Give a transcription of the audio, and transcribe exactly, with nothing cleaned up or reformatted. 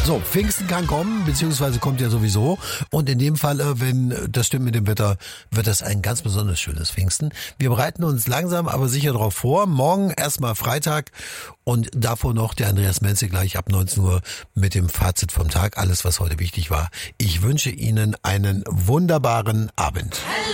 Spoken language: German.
So, Pfingsten kann kommen, beziehungsweise kommt ja sowieso. Und in dem Fall, wenn das stimmt mit dem Wetter, wird das ein ganz besonders schönes Pfingsten. Wir bereiten uns langsam, aber sicher darauf vor. Morgen erstmal Freitag und davor noch der Andreas Menze gleich ab neunzehn Uhr mit dem Fazit vom Tag. Alles, was heute wichtig war. Ich wünsche Ihnen einen wunderbaren Abend.